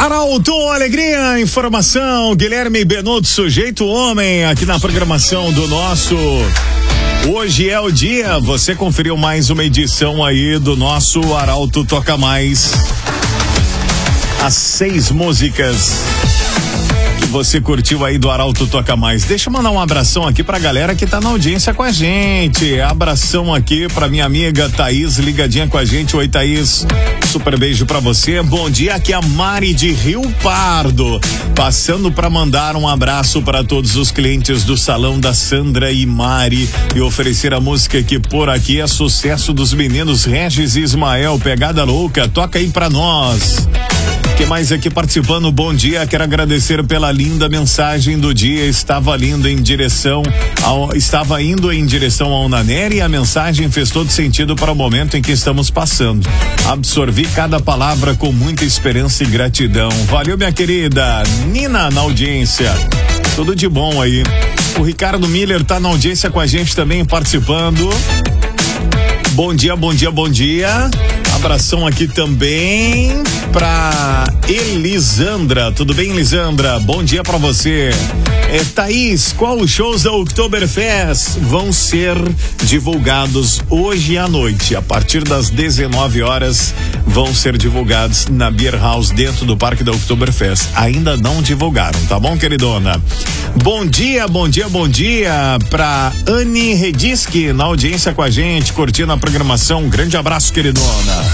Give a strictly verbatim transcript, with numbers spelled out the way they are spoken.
Arauto, alegria, informação, Guilherme Benuto, sujeito homem, aqui na programação do nosso Hoje é o Dia. Você conferiu mais uma edição aí do nosso Arauto Toca Mais. As seis músicas que você curtiu aí do Arauto Toca Mais. Deixa eu mandar um abração aqui pra galera que tá na audiência com a gente. Abração aqui pra minha amiga Thaís, ligadinha com a gente. Oi, Thaís. Super beijo pra você. Bom dia, aqui é a Mari de Rio Pardo, passando pra mandar um abraço para todos os clientes do Salão da Sandra e Mari e oferecer a música que por aqui é sucesso dos meninos Regis e Ismael, Pegada Louca. Toca aí pra nós. Que mais aqui participando? Bom dia, quero agradecer pela linda mensagem do dia. Estava lindo em direção ao, estava indo em direção ao Naneri e a mensagem fez todo sentido para o momento em que estamos passando. Absorvi cada palavra com muita esperança e gratidão. Valeu, minha querida Nina, na audiência. Tudo de bom aí. O Ricardo Miller tá na audiência com a gente também, participando. Bom dia, bom dia, bom dia. Abração aqui também pra Elisandra. Tudo bem, Elisandra? Bom dia pra você. É, Thaís, qual os shows da Oktoberfest vão ser divulgados hoje à noite? A partir das dezenove horas vão ser divulgados na Beer House dentro do Parque da Oktoberfest. Ainda não divulgaram, tá bom, queridona? Bom dia, bom dia, bom dia pra Anne Rediski na audiência com a gente, curtindo a programação. Um grande abraço, queridona.